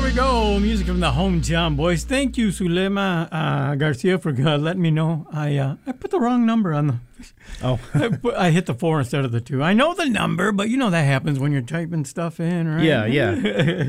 we go. Music from the Hometown Boys. Thank you, Sulema Garcia, for letting me know. I put the wrong number on the... Oh. I hit the 4 instead of the 2. I know the number, but you know that happens when you're typing stuff in, right? Yeah.